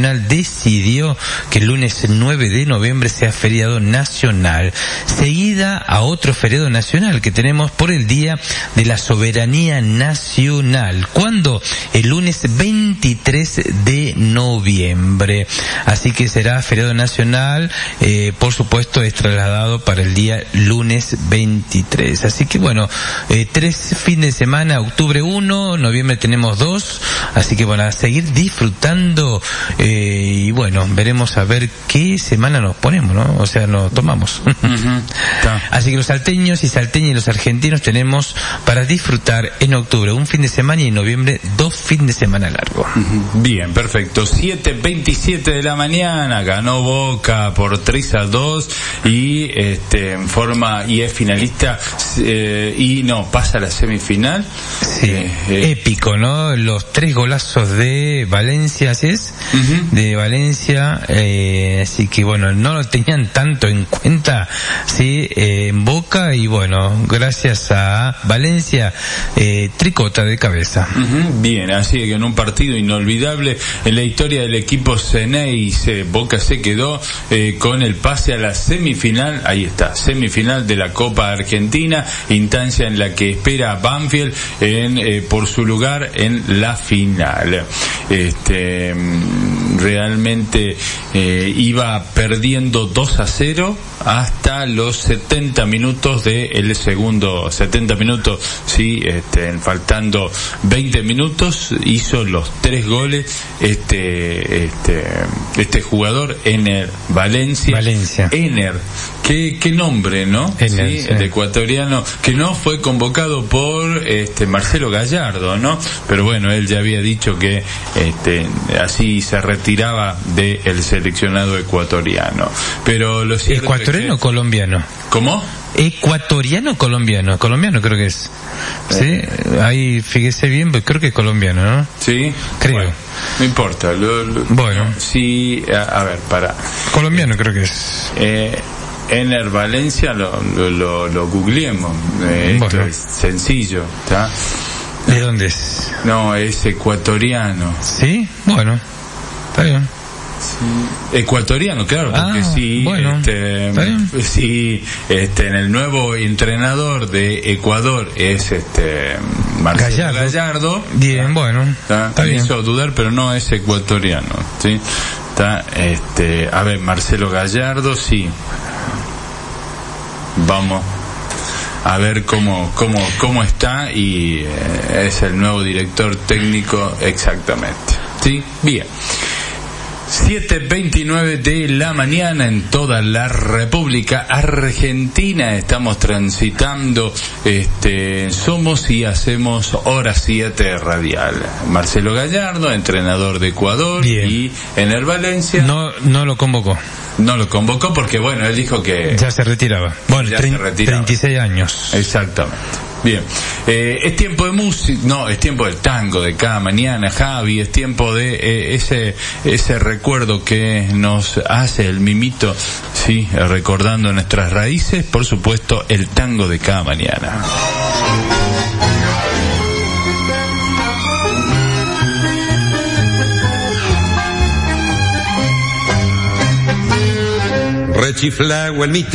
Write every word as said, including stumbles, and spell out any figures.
Nacional decidió que el lunes nueve de noviembre sea feriado nacional, seguida a otro feriado nacional que tenemos por el Día de la Soberanía Nacional. ¿Cuándo? El lunes veintitrés de noviembre. Así que será feriado nacional, eh, por supuesto es trasladado para el día lunes veintitrés. Así que bueno, eh, tres fines de semana, octubre uno, noviembre tenemos dos, así que bueno, a seguir disfrutando, eh, y bueno, veremos a ver qué semana nos ponemos, ¿no? O sea, nos tomamos. Uh-huh. Así que los salteños y salteñas y los argentinos tenemos para disfrutar en octubre un fin de semana y en noviembre dos fines de semana largos. Uh-huh. Bien, perfecto. siete veintisiete de la mañana, ganó Boca por tres a dos y este en forma y es finalista, eh, y no, pasa a la semifinal. Sí, eh, eh. épico, ¿no? Los tres golazos de Valencia, ¿sí es? Uh-huh. De Valencia, eh, así que bueno, no lo tenían tanto en cuenta, sí, eh, en Boca, y bueno, gracias a Valencia, eh, tricota de cabeza. Uh-huh. Bien, así que en un partido inolvidable en la historia del equipo Ceneice, Boca se quedó eh, con el pase a la semifinal, ahí está, semifinal de la Copa Argentina, instancia en la que espera a Banfield en, eh, por su lugar en la final. Este, realmente eh, iba perdiendo dos a cero hasta los setenta minutos del segundo, setenta minutos, sí, este, faltando veinte minutos, hizo los tres goles este, este, este jugador, Ener Valencia. Valencia. Ener, qué, qué nombre, ¿no? Ener, sí, sí. El ecuatoriano, que no fue convocado por este Marcelo Gallardo, ¿no? Pero bueno, él ya había dicho que este, así se retiraba del seleccionado ecuatoriano. Pero lo cierto ¿Ecuatoriano o que... colombiano? ¿Cómo? ¿Ecuatoriano o colombiano? Colombiano creo que es. Sí, ahí fíjese bien, pero creo que es colombiano, ¿no? Sí, creo. Bueno, no importa. Lo, lo, bueno. Sí, a, a ver, para. Colombiano creo que es. Eh, Ener Valencia, lo, lo, lo, lo googleemos. Eh, bueno. Esto es sencillo, ¿está? ¿De dónde es? No, es ecuatoriano. ¿Sí? Bueno, está bien. Sí. Ecuatoriano, claro, porque ah, sí, bueno, este, sí, este, en el nuevo entrenador de Ecuador es este Marcelo Gallardo. Gallardo bien, ¿tá? Bueno, está, está me bien. hizo dudar, pero no es ecuatoriano, sí, está, este, a ver, Marcelo Gallardo, sí, vamos a ver cómo cómo cómo está y eh, es el nuevo director técnico exactamente, sí, bien. siete veintinueve de la mañana en toda la República Argentina. Estamos transitando este Somos y Hacemos Hora siete Radial. Marcelo Gallardo, entrenador de Ecuador. Bien. Y Ener Valencia. No, no lo convocó. No lo convocó porque, bueno, él dijo que... Ya se retiraba. Bueno, ya tre- se retiraba. treinta y seis años. Exactamente. Bien, eh, es tiempo de música, no, es tiempo del tango de cada mañana, Javi, es tiempo de eh, ese ese recuerdo que nos hace el mimito, sí, recordando nuestras raíces, por supuesto, el tango de cada mañana. Rechiflagua en mi